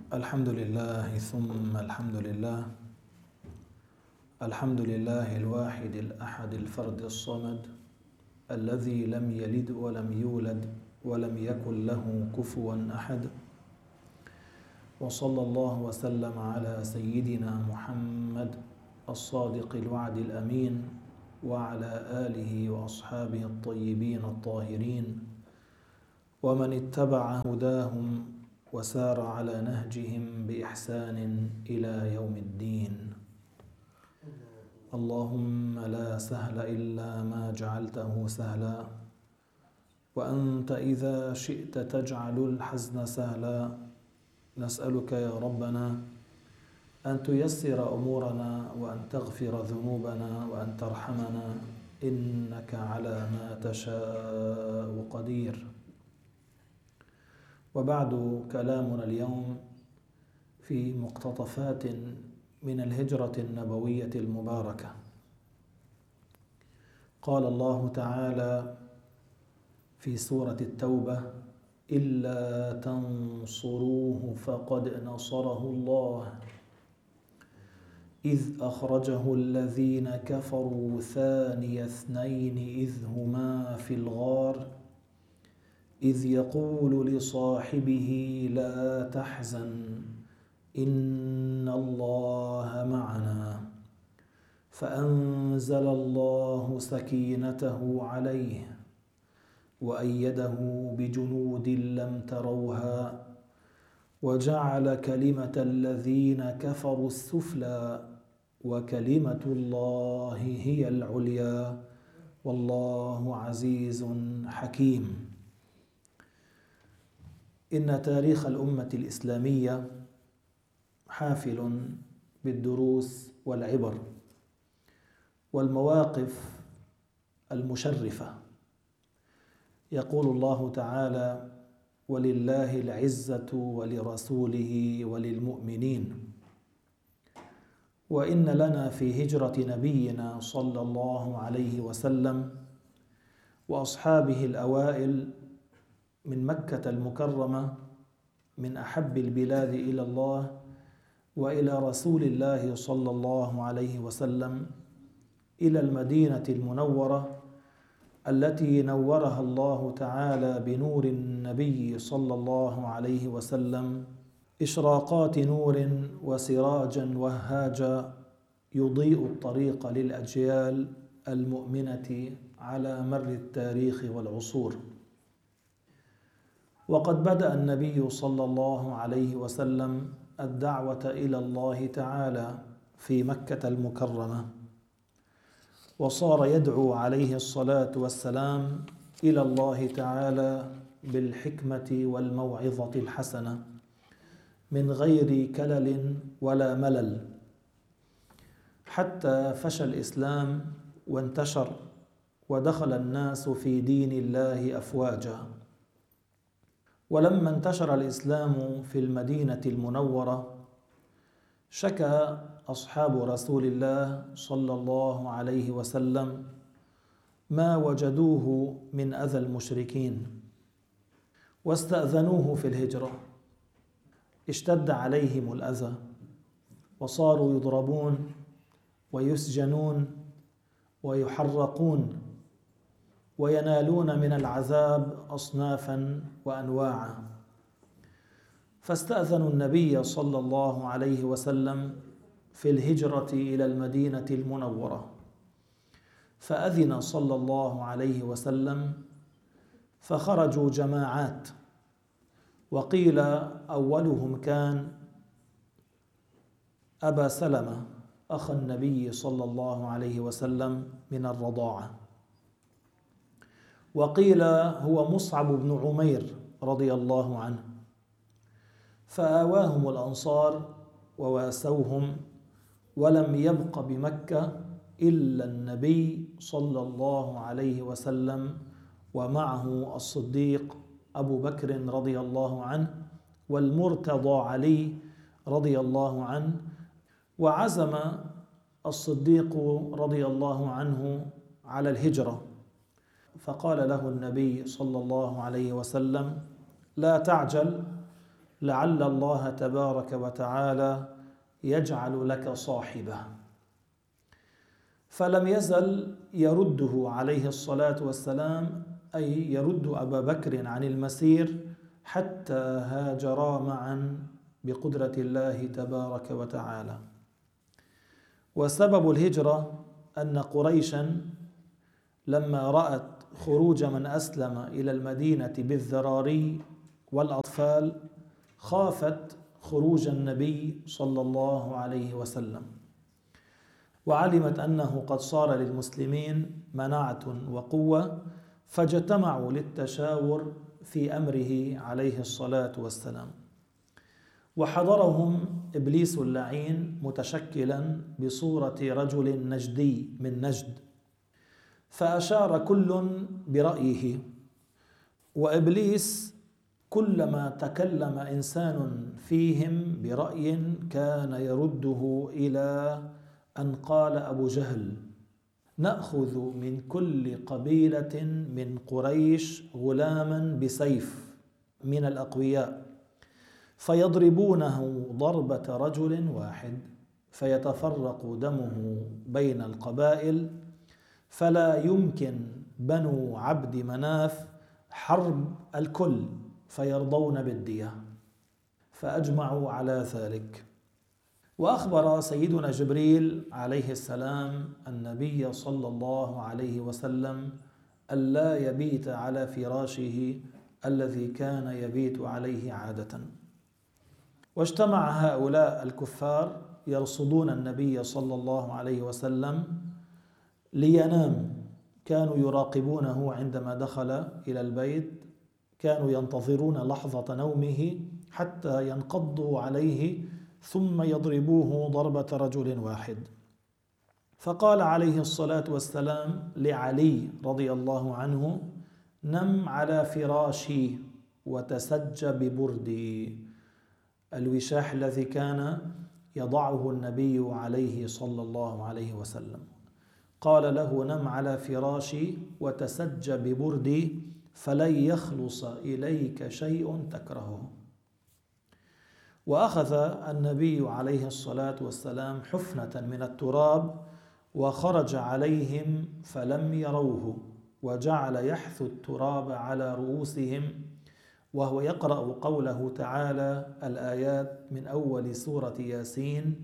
الحمد لله ثم الحمد لله. الحمد لله الواحد الأحد الفرد الصمد الذي لم يلد ولم يولد ولم يكن له كفوا أحد، وصلى الله وسلم على سيدنا محمد الصادق الوعد الأمين وعلى آله وأصحابه الطيبين الطاهرين ومن اتبع هداهم وسار على نهجهم بإحسان إلى يوم الدين. اللهم لا سهل إلا ما جعلته سهلا، وأنت إذا شئت تجعل الحزن سهلا. نسألك يا ربنا أن تيسر أمورنا وأن تغفر ذنوبنا وأن ترحمنا، إنك على ما تشاء قدير. وبعد، كلامنا اليوم في مقتطفات من الهجرة النبوية المباركة. قال الله تعالى في سورة التوبة: إلا تنصروه فقد نصره الله إذ أخرجه الذين كفروا ثاني اثنين إذ هما في الغار إذ يقول لصاحبه لا تحزن إن الله معنا، فأنزل الله سكينته عليه وأيده بجنود لم تروها وجعل كلمة الذين كفروا السفلى وكلمة الله هي العليا والله عزيز حكيم. إن تاريخ الأمة الإسلامية حافل بالدروس والعبر والمواقف المشرفة. يقول الله تعالى: ولله العزة ولرسوله وللمؤمنين. وإن لنا في هجرة نبينا صلى الله عليه وسلم وأصحابه الأوائل من مكة المكرمة من أحب البلاد إلى الله وإلى رسول الله صلى الله عليه وسلم إلى المدينة المنورة التي نورها الله تعالى بنور النبي صلى الله عليه وسلم إشراقات نور وسراجا وهاجا يضيء الطريق للأجيال المؤمنة على مر التاريخ والعصور. وقد بدأ النبي صلى الله عليه وسلم الدعوة إلى الله تعالى في مكة المكرمة، وصار يدعو عليه الصلاة والسلام إلى الله تعالى بالحكمة والموعظة الحسنة من غير كلل ولا ملل، حتى فشى الإسلام وانتشر ودخل الناس في دين الله أفواجا. ولما انتشر الإسلام في المدينة المنورة شكى أصحاب رسول الله صلى الله عليه وسلم ما وجدوه من أذى المشركين، واستأذنوه في الهجرة. اشتد عليهم الأذى وصاروا يضربون ويسجنون ويحرقون وينالون من العذاب أصنافا وأنواعا. فاستأذنوا النبي صلى الله عليه وسلم في الهجرة إلى المدينة المنورة، فأذن صلى الله عليه وسلم فخرجوا جماعات، وقيل أولهم كان أبا سلمة أخ النبي صلى الله عليه وسلم من الرضاعة، وقيل هو مصعب بن عمير رضي الله عنه. فآواهم الأنصار وواسوهم، ولم يبق بمكة إلا النبي صلى الله عليه وسلم ومعه الصديق أبو بكر رضي الله عنه والمرتضى علي رضي الله عنه. وعزم الصديق رضي الله عنه على الهجرة، فقال له النبي صلى الله عليه وسلم: لا تعجل، لعل الله تبارك وتعالى يجعل لك صاحبه. فلم يزل يرده عليه الصلاة والسلام، أي يرد أبا بكر عن المسير حتى هاجرا معا بقدرة الله تبارك وتعالى. وسبب الهجرة أن قريشا لما رأت خروج من أسلم إلى المدينة بالذراري والأطفال خافت خروج النبي صلى الله عليه وسلم، وعلمت أنه قد صار للمسلمين مناعة وقوة، فاجتمعوا للتشاور في أمره عليه الصلاة والسلام. وحضرهم إبليس اللعين متشكلا بصورة رجل نجدي من نجد، فأشار كل برأيه. وإبليس كلما تكلم إنسان فيهم برأي كان يرده إلى أن قال أبو جهل: نأخذ من كل قبيلة من قريش غلاما بسيف من الأقوياء، فيضربونه ضربة رجل واحد، فيتفرق دمه بين القبائل، فلا يمكن بنو عبد مناف حرب الكل، فيرضون بالدية. فأجمعوا على ذلك. وأخبر سيدنا جبريل عليه السلام النبي صلى الله عليه وسلم ألا يبيت على فراشه الذي كان يبيت عليه عادة. واجتمع هؤلاء الكفار يرصدون النبي صلى الله عليه وسلم لينام. كانوا يراقبونه عندما دخل إلى البيت، كانوا ينتظرون لحظة نومه حتى ينقضوا عليه ثم يضربوه ضربة رجل واحد. فقال عليه الصلاة والسلام لعلي رضي الله عنه: نم على فراشي وتسج ببردي، الوشاح الذي كان يضعه النبي عليه صلى الله عليه وسلم. قال له: نم على فراشي وتسج ببردي فلن يخلص إليك شيء تكرهه. وأخذ النبي عليه الصلاة والسلام حفنة من التراب وخرج عليهم فلم يروه، وجعل يحث التراب على رؤوسهم وهو يقرأ قوله تعالى الآيات من أول سورة ياسين: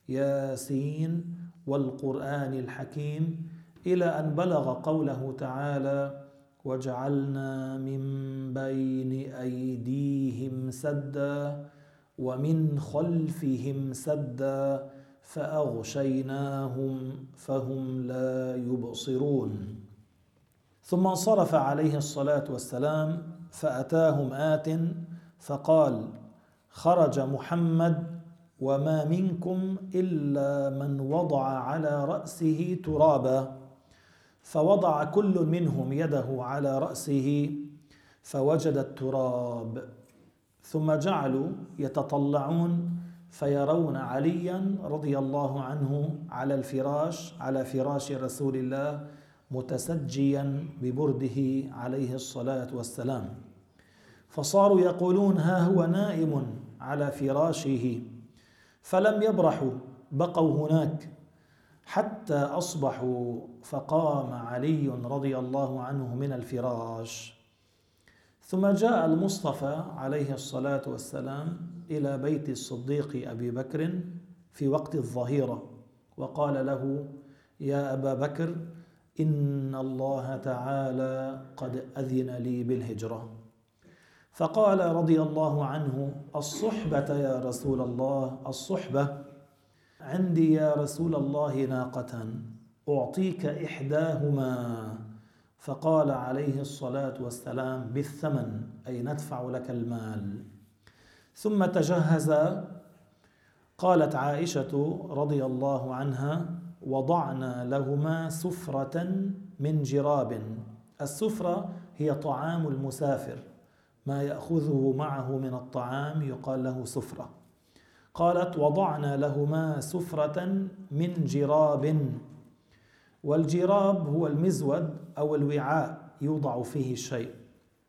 ياسين والقرآن الحكيم، إلى أن بلغ قوله تعالى: وجعلنا من بين أيديهم سدا ومن خلفهم سدا فأغشيناهم فهم لا يبصرون. ثم انصرف عليه الصلاة والسلام فأتاهم آت فقال: خرج محمد وما منكم إلا من وضع على رأسه ترابا. فوضع كل منهم يده على رأسه فوجد التراب، ثم جعلوا يتطلعون فيرون عليا رضي الله عنه على الفراش، على فراش رسول الله، متسجيا ببرده عليه الصلاة والسلام. فصاروا يقولون: ها هو نائم على فراشه. فلم يبرحوا، بقوا هناك حتى أصبحوا، فقام علي رضي الله عنه من الفراش. ثم جاء المصطفى عليه الصلاة والسلام إلى بيت الصديق أبي بكر في وقت الظهيرة، وقال له: يا أبا بكر، إن الله تعالى قد أذن لي بالهجرة. فقال رضي الله عنه: الصحبة يا رسول الله، الصحبة. عندي يا رسول الله ناقة أعطيك إحداهما. فقال عليه الصلاة والسلام: بالثمن، أي ندفع لك المال. ثم تجهز. قالت عائشة رضي الله عنها: وضعنا لهما سفرة من جراب. السفرة هي طعام المسافر، ما يأخذه معه من الطعام يقال له سفرة. قالت: وضعنا لهما سفرة من جراب. والجراب هو المزود أو الوعاء يوضع فيه الشيء.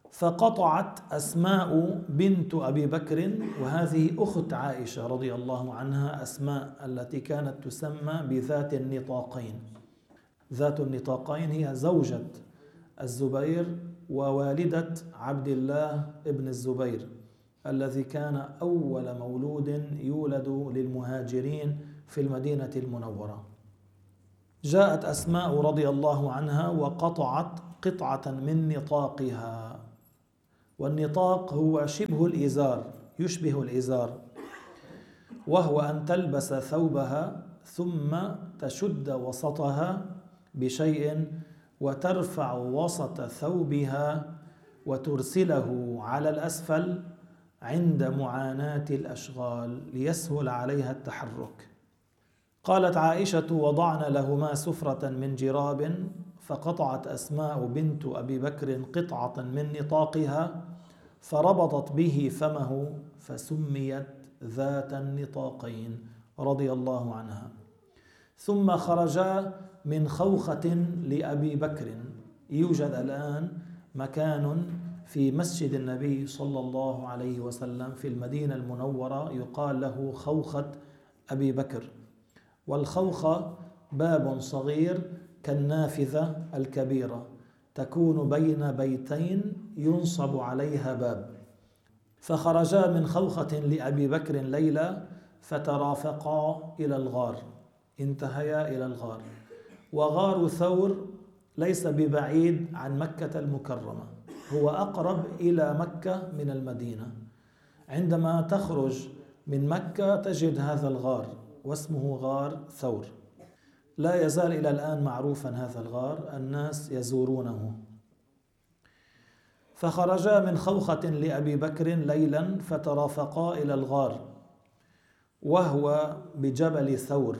فقطعت أسماء بنت أبي بكر، وهذه أخت عائشة رضي الله عنها، أسماء التي كانت تسمى بذات النطاقين. ذات النطاقين هي زوجة الزبير ووالدة عبد الله ابن الزبير الذي كان أول مولود يولد للمهاجرين في المدينة المنورة. جاءت أسماء رضي الله عنها وقطعت قطعة من نطاقها، والنطاق هو شبه الإزار، يشبه الإزار، وهو أن تلبس ثوبها ثم تشد وسطها بشيء وترفع وسط ثوبها وترسله على الأسفل عند معاناة الأشغال ليسهل عليها التحرك. قالت عائشة: وضعن لهما سفرة من جراب، فقطعت أسماء بنت أبي بكر قطعة من نطاقها فربطت به فمه فسميت ذات النطاقين رضي الله عنها. ثم خرجا من خوخة لأبي بكر. يوجد الآن مكان في مسجد النبي صلى الله عليه وسلم في المدينة المنورة يقال له خوخة أبي بكر، والخوخة باب صغير كالنافذة الكبيرة تكون بين بيتين ينصب عليها باب. فخرجا من خوخة لأبي بكر ليلة فترافقا إلى الغار، انتهيا إلى الغار، وغار ثور ليس ببعيد عن مكة المكرمة، هو أقرب إلى مكة من المدينة. عندما تخرج من مكة تجد هذا الغار واسمه غار ثور، لا يزال إلى الآن معروفا هذا الغار، الناس يزورونه. فخرجا من خوخة لأبي بكر ليلا فترافقا إلى الغار وهو بجبل ثور،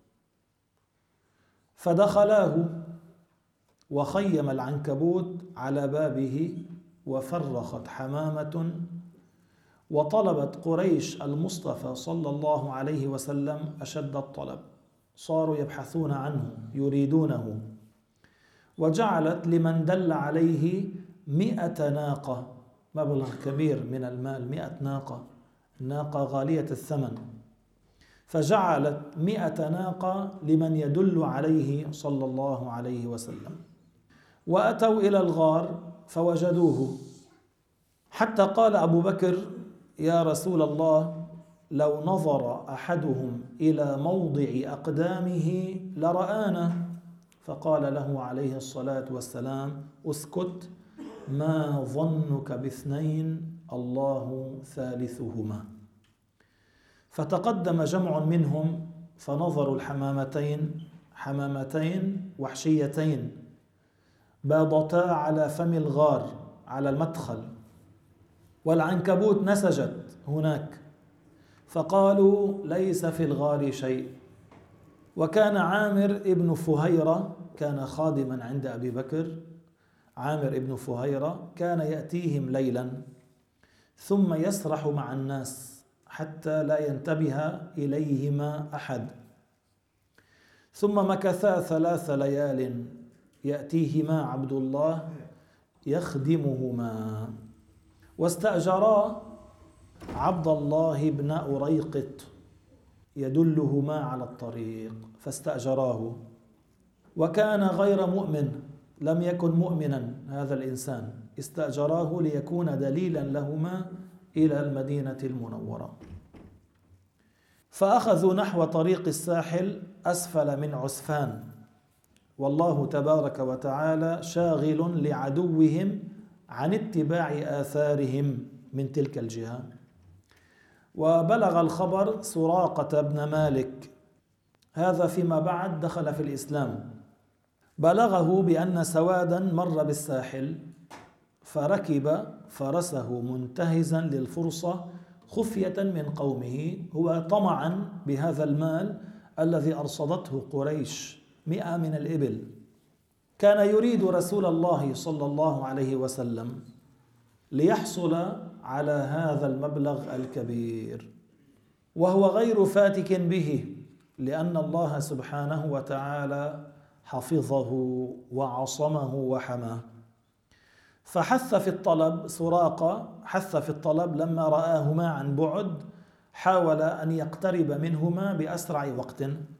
فدخلاه وخيم العنكبوت على بابه وفرخت حمامة، وطلبت قريش المصطفى صلى الله عليه وسلم أشد الطلب، صاروا يبحثون عنه يريدونه، وجعلت لمن دل عليه 100 ناقة، مبلغ كبير من المال، 100 ناقة، ناقة غالية الثمن، فجعلت 100 ناقة لمن يدل عليه صلى الله عليه وسلم. وأتوا إلى الغار فوجدوه، حتى قال أبو بكر: يا رسول الله، لو نظر أحدهم إلى موضع أقدامه لرآنا. فقال له عليه الصلاة والسلام: اسكت، ما ظنك باثنين الله ثالثهما. فتقدم جمع منهم فنظروا الحمامتين، حمامتين وحشيتين باضتا على فم الغار على المدخل، والعنكبوت نسجت هناك، فقالوا: ليس في الغار شيء. وكان عامر ابن فهيرة كان خادما عند أبي بكر، عامر ابن فهيرة كان يأتيهم ليلا ثم يسرح مع الناس حتى لا ينتبه إليهما أحد، ثم مكثا 3 ليال يأتيهما عبد الله يخدمهما، واستأجرا عبد الله بن أريقط يدلهما على الطريق، فاستأجراه، وكان غير مؤمن، لم يكن مؤمنا هذا الإنسان، استأجراه ليكون دليلا لهما إلى المدينة المنورة. فأخذوا نحو طريق الساحل أسفل من عسفان، والله تبارك وتعالى شاغل لعدوهم عن اتباع آثارهم من تلك الجهة. وبلغ الخبر سراقة بن مالك، هذا فيما بعد دخل في الإسلام، بلغه بأن سوادا مر بالساحل فركب فرسه منتهزا للفرصة خفية من قومه، هو طمعا بهذا المال الذي أرصدته قريش 100 من الإبل. كان يريد رسول الله صلى الله عليه وسلم ليحصل على هذا المبلغ الكبير، وهو غير فاتك به، لأن الله سبحانه وتعالى حفظه وعصمه وحماه. فحث في الطلب سراقة، حث في الطلب لما رآهما عن بعد، حاول أن يقترب منهما بأسرع وقت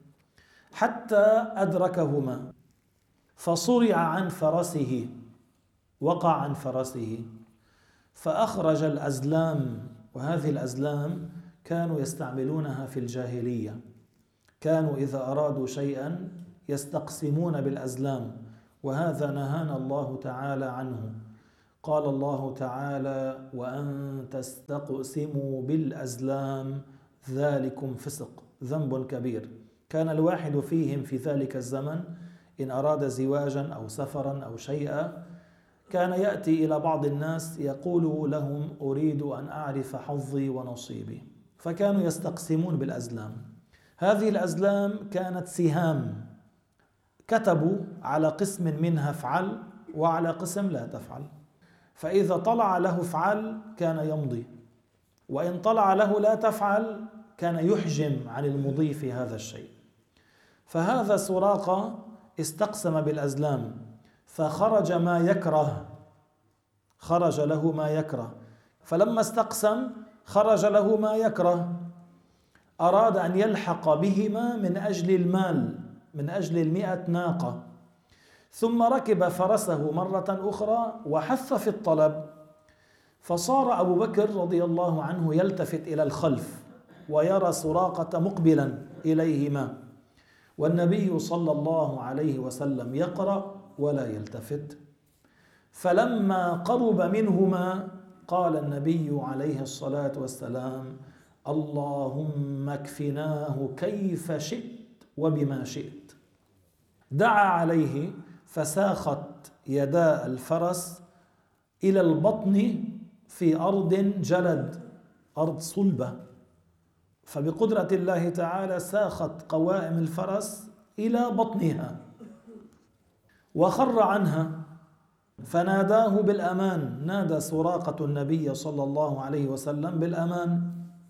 حتى أدركهما، فصرع عن فرسه، وقع عن فرسه، فأخرج الأزلام. وهذه الأزلام كانوا يستعملونها في الجاهلية، كانوا إذا أرادوا شيئا يستقسمون بالأزلام، وهذا نهانا الله تعالى عنه. قال الله تعالى: وأن تستقسموا بالأزلام ذلكم فسق، ذنب كبير. كان الواحد فيهم في ذلك الزمن إن أراد زواجا أو سفرا أو شيئا كان يأتي إلى بعض الناس يقول لهم: أريد أن أعرف حظي ونصيبي، فكانوا يستقسمون بالأزلام. هذه الأزلام كانت سهام، كتبوا على قسم منها افعل وعلى قسم لا تفعل، فإذا طلع له افعل كان يمضي، وإن طلع له لا تفعل كان يحجم عن المضي في هذا الشيء. فهذا سراقة استقسم بالأزلام، فخرج ما يكره، خرج له ما يكره. فلما استقسم خرج له ما يكره، أراد أن يلحق بهما من أجل المال، من أجل 100 ناقة، ثم ركب فرسه مرة أخرى وحث في الطلب، فصار أبو بكر رضي الله عنه يلتفت إلى الخلف ويرى سراقة مقبلا إليهما، والنبي صلى الله عليه وسلم يقرأ ولا يلتفت. فلما قرب منهما قال النبي عليه الصلاة والسلام: اللهم اكفناه كيف شئت وبما شئت. دعا عليه فساخت يدا الفرس إلى البطن في أرض جلد، أرض صلبة، فبقدرة الله تعالى ساخت قوائم الفرس إلى بطنها وخر عنها، فناداه بالأمان، نادى سراقة النبي صلى الله عليه وسلم بالأمان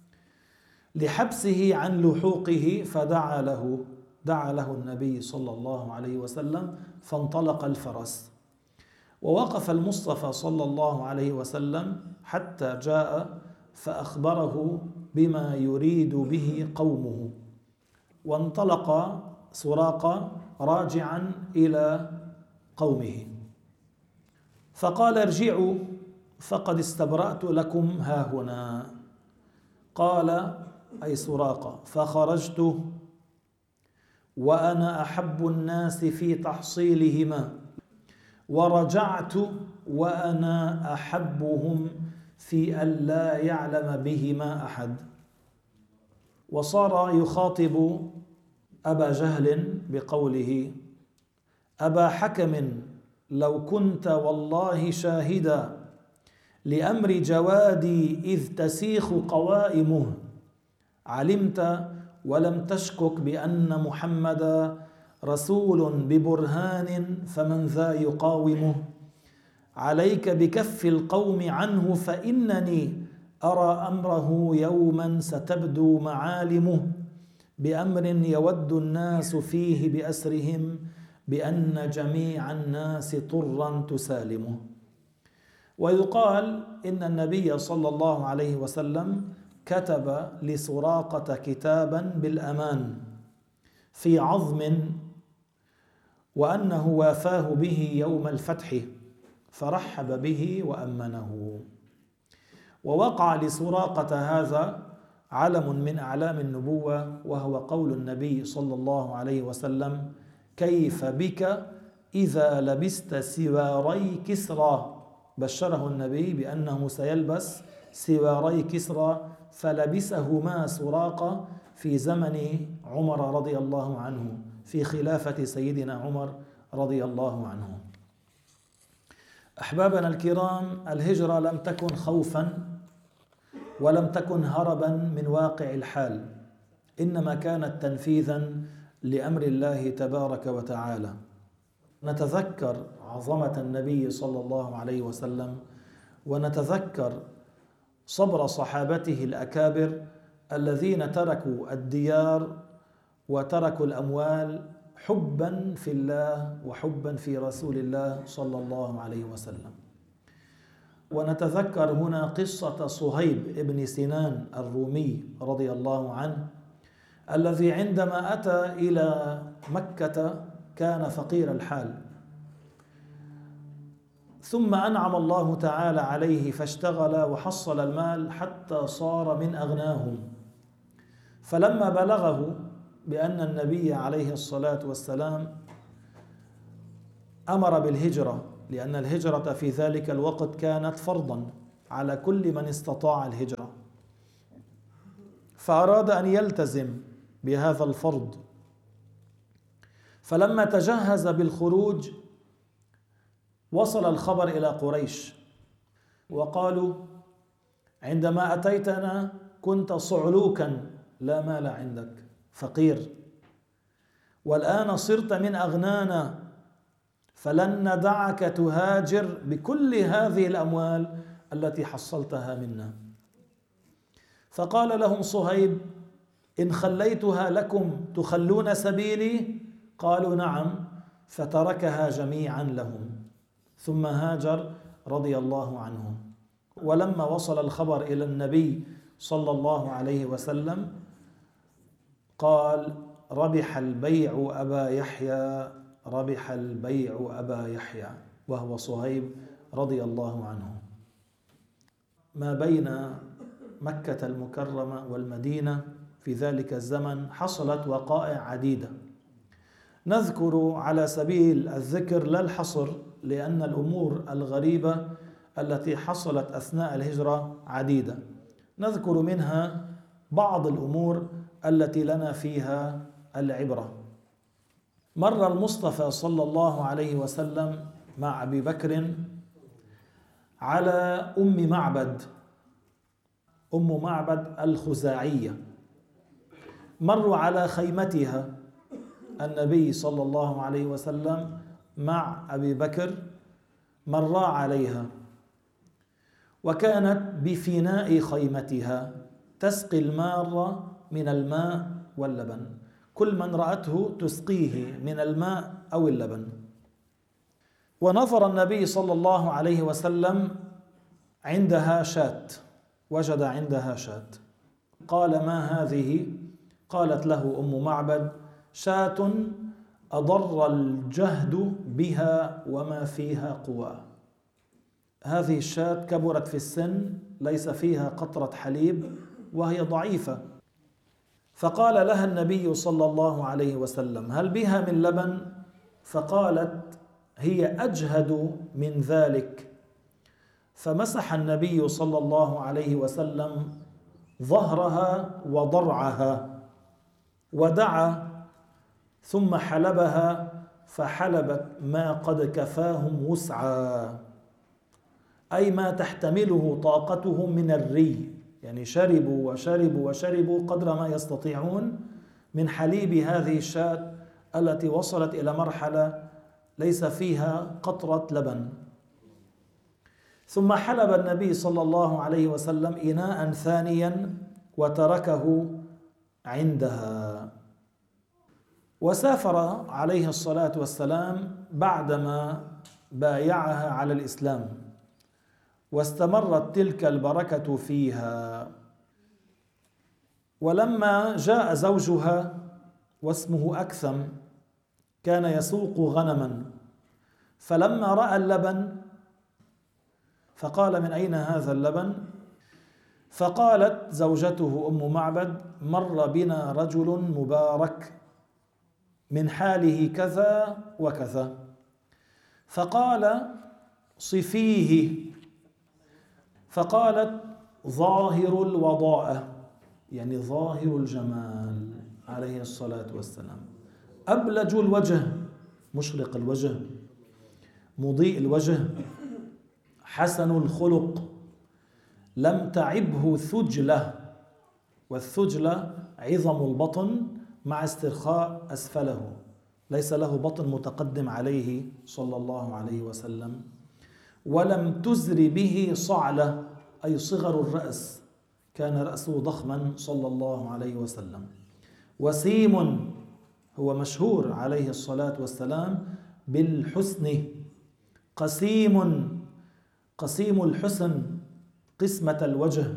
لحبسه عن لحوقه، فدعا له، دعا له النبي صلى الله عليه وسلم، فانطلق الفرس. ووقف المصطفى صلى الله عليه وسلم حتى جاء فأخبره بما يريد به قومه، وانطلق سراقة راجعا إلى قومه، فقال: ارجعوا فقد استبرأت لكم هاهنا. قال أي سراقة: فخرجت وأنا أحب الناس في تحصيلهما، ورجعت وأنا أحبهم في أن لا يعلم بهما أحد. وصار يخاطب أبا جهل بقوله: أبا حكم، لو كنت والله شاهدا لأمر جوادي إذ تسيخ قوائمه، علمت ولم تشكك بأن محمدا رسول ببرهان، فمن ذا يقاومه؟ عليك بكف القوم عنه، فإنني أرى أمره يوما ستبدو معالمه، بأمر يود الناس فيه بأسرهم، بأن جميع الناس طرا تسالمه. ويقال إن النبي صلى الله عليه وسلم كتب لسراقة كتابا بالأمان في عظم، وأنه وافاه به يوم الفتح فرحب به وأمنه. ووقع لسراقة هذا علم من أعلام النبوة، وهو قول النبي صلى الله عليه وسلم: كيف بك إذا لبست سواري كسرى؟ بشره النبي بأنه سيلبس سواري كسرى، فلبسهما سراقة في زمن عمر رضي الله عنه، في خلافة سيدنا عمر رضي الله عنه. أحبابنا الكرام، الهجرة لم تكن خوفا ولم تكن هربا من واقع الحال، إنما كانت تنفيذا لأمر الله تبارك وتعالى. نتذكر عظمة النبي صلى الله عليه وسلم، ونتذكر صبر صحابته الأكابر الذين تركوا الديار وتركوا الأموال حبا في الله وحبا في رسول الله صلى الله عليه وسلم. ونتذكر هنا قصة صهيب بن سنان الرومي رضي الله عنه، الذي عندما أتى إلى مكة كان فقير الحال، ثم أنعم الله تعالى عليه فاشتغل وحصل المال حتى صار من أغناهم. فلما بلغه بأن النبي عليه الصلاة والسلام أمر بالهجرة، لأن الهجرة في ذلك الوقت كانت فرضا على كل من استطاع الهجرة، فأراد أن يلتزم بهذا الفرض. فلما تجهز بالخروج وصل الخبر إلى قريش، وقالوا: عندما أتيتنا كنت صعلوكا لا مال عندك، فقير، والآن صرت من أغنانا، فلن ندعك تهاجر بكل هذه الأموال التي حصلتها منا. فقال لهم صهيب: إن خليتها لكم تخلون سبيلي؟ قالوا: نعم. فتركها جميعا لهم، ثم هاجر رضي الله عنه. ولما وصل الخبر إلى النبي صلى الله عليه وسلم قال: ربح البيع أبا يحيى، ربح البيع أبا يحيى، وهو صهيب رضي الله عنه. ما بين مكة المكرمة والمدينة في ذلك الزمن حصلت وقائع عديدة، نذكر على سبيل الذكر لا الحصر، لأن الأمور الغريبة التي حصلت أثناء الهجرة عديدة. نذكر منها بعض الأمور التي لنا فيها العبرة. مر المصطفى صلى الله عليه وسلم مع أبي بكر على أم معبد الخزاعية، مروا على خيمتها النبي صلى الله عليه وسلم مع أبي بكر، مرا عليها، وكانت بفناء خيمتها تسقي المارة من الماء واللبن، كل من رأته تسقيه من الماء أو اللبن. ونظر النبي صلى الله عليه وسلم عندها شاة، وجد عندها شاة، قال: ما هذه؟ قالت له أم معبد: شاة أضر الجهد بها وما فيها قوى. هذه الشاة كبرت في السن، ليس فيها قطرة حليب، وهي ضعيفة. فقال لها النبي صلى الله عليه وسلم: هل بها من لبن؟ فقالت: هي أجهد من ذلك. فمسح النبي صلى الله عليه وسلم ظهرها وضرعها ودعا، ثم حلبها، فحلبت ما قد كفاهم وسعا، أي ما تحتمله طاقتهم من الري، يعني شربوا وشربوا وشربوا قدر ما يستطيعون من حليب هذه الشاة التي وصلت إلى مرحلة ليس فيها قطرة لبن. ثم حلب النبي صلى الله عليه وسلم إناء ثانيا وتركه عندها، وسافر عليه الصلاة والسلام بعدما بايعها على الإسلام، واستمرت تلك البركة فيها. ولما جاء زوجها واسمه أكثم كان يسوق غنما، فلما رأى اللبن فقال: من أين هذا اللبن؟ فقالت زوجته أم معبد: مر بنا رجل مبارك من حاله كذا وكذا. فقال: صفيه. فقالت: ظاهر الوضاءة، يعني ظاهر الجمال عليه الصلاة والسلام، أبلج الوجه، مشرق الوجه، مضيء الوجه، حسن الخلق، لم تعبه ثجلة، والثجلة عظم البطن مع استرخاء أسفله، ليس له بطن متقدم عليه صلى الله عليه وسلم. ولم تزر به صعلة، أي صغر الرأس، كان رأسه ضخما صلى الله عليه وسلم. وسيم، هو مشهور عليه الصلاة والسلام بالحسن. قسيم، قسيم الحسن قسمة الوجه،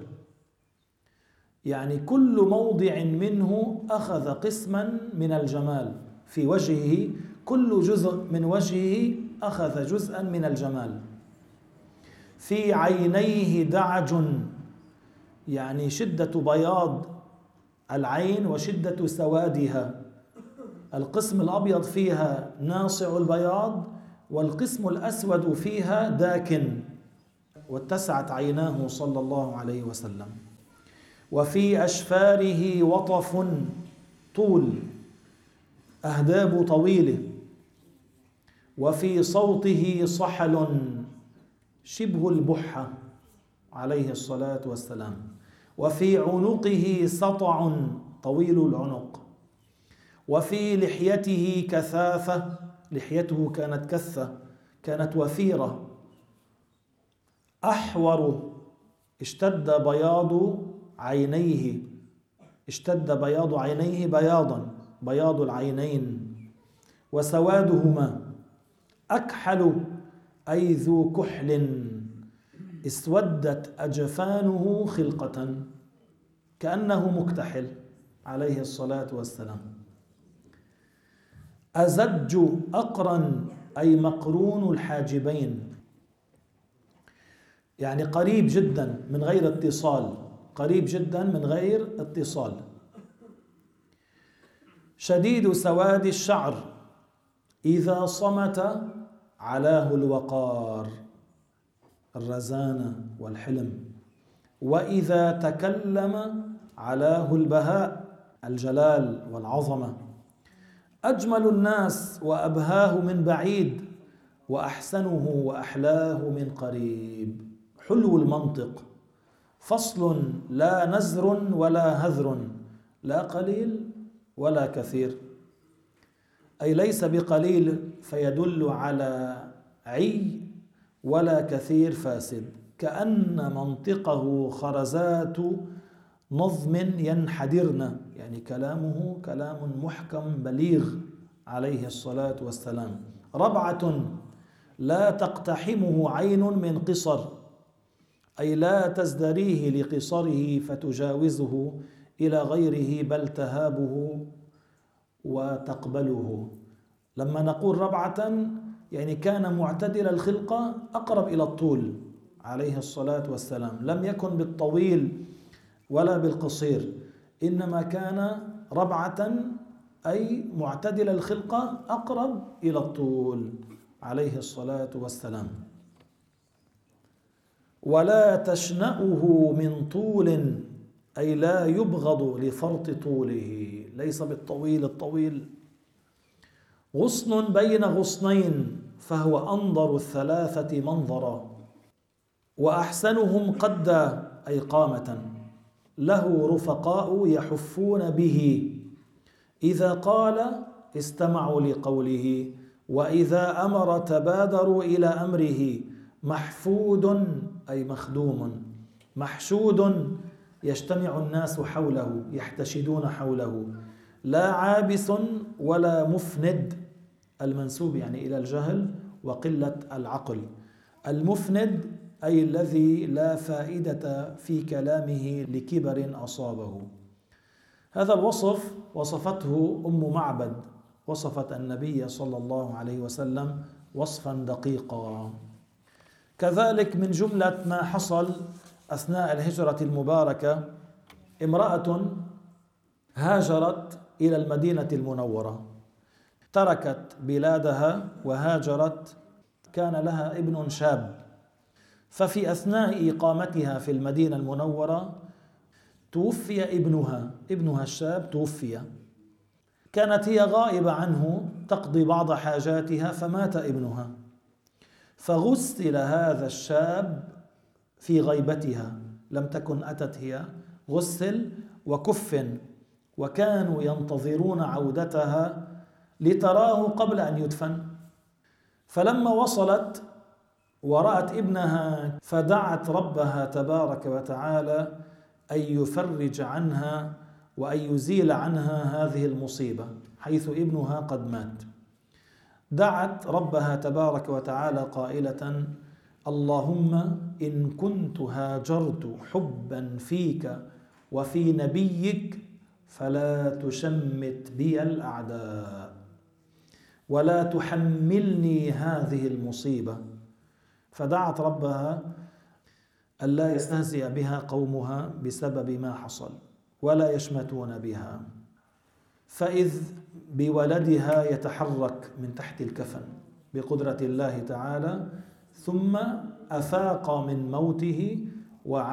يعني كل موضع منه أخذ قسما من الجمال في وجهه، كل جزء من وجهه أخذ جزءا من الجمال. في عينيه دعج، يعني شدة بياض العين وشدة سوادها. القسم الأبيض فيها ناصع البياض، والقسم الأسود فيها داكن. واتسعت عيناه صلى الله عليه وسلم. وفي أشفاره وطف، طول، أهداب طويلة. وفي صوته صحل، شبه البحة عليه الصلاة والسلام. وفي عنقه سطع، طويل العنق. وفي لحيته كثافة، لحيته كانت كثة، كانت وفيرة. أحور، اشتد بياض عينيه، اشتد بياض عينيه بياضا، بياض العينين. وسوادهما. أكحل، أي ذو كحل، اسودت أجفانه خلقة، كأنه مكتحل عليه الصلاة والسلام. أزج أقرن، أي مقرون الحاجبين، يعني قريب جدا من غير اتصال، قريب جدا من غير اتصال. شديد سواد الشعر، إذا صمت علاه الوقار، الرزانة والحلم. وإذا تكلم علاه البهاء، الجلال والعظمة. أجمل الناس وأبهاه من بعيد، وأحسنه وأحلاه من قريب. حلو المنطق، فصل لا نزر ولا هذر، لا قليل ولا كثير، أي ليس بقليل فيدل على عي، ولا كثير فاسد. كأن منطقه خرزات نظم ينحدرن، يعني كلامه كلام محكم بليغ عليه الصلاة والسلام. ربعة لا تقتحمه عين من قصر، أي لا تزدريه لقصره فتجاوزه إلى غيره، بل تهابه وتقبله. لما نقول ربعة يعني كان معتدل الخلقة، أقرب إلى الطول عليه الصلاة والسلام، لم يكن بالطويل ولا بالقصير، إنما كان ربعة أي معتدل الخلقة، أقرب إلى الطول عليه الصلاة والسلام. ولا تشنأه من طول، أي لا يبغض لفرط طوله، ليس بالطويل الطويل. غصن بين غصنين، فهو أنظر الثلاثة منظرا. وأحسنهم قدا، أي قامة. له رفقاء يحفون به، إذا قال استمعوا لقوله، وإذا أمر تبادروا إلى أمره. محفود، أي مخدوم. محشود، يجتمع الناس حوله، يحتشدون حوله. لا عابس ولا مفند، المنسوب يعني إلى الجهل وقلة العقل. المفند أي الذي لا فائدة في كلامه لكبر أصابه. هذا الوصف وصفته أم معبد، وصفت النبي صلى الله عليه وسلم وصفا دقيقا. كذلك من جملة ما حصل أثناء الهجرة المباركة، امرأة هاجرت إلى المدينة المنورة، تركت بلادها وهاجرت. كان لها ابن شاب، ففي أثناء إقامتها في المدينة المنورة توفي ابنها الشاب توفي. كانت هي غائبة عنه تقضي بعض حاجاتها، فمات ابنها، فغسل هذا الشاب في غيبتها، لم تكن أتت هي، غسل وكفن، وكانوا ينتظرون عودتها لتراه قبل أن يدفن. فلما وصلت ورأت ابنها فدعت ربها تبارك وتعالى أن يفرج عنها وأن يزيل عنها هذه المصيبة، حيث ابنها قد مات. دعت ربها تبارك وتعالى قائلة: اللهم إن كنت هاجرت حبا فيك وفي نبيك فلا تشمت بي الأعداء ولا تحملني هذه المصيبة. فدعت ربها ألا يستهزئ بها قومها بسبب ما حصل ولا يشمتون بها. فإذ بولدها يتحرك من تحت الكفن بقدرة الله تعالى، ثم أفاق من موته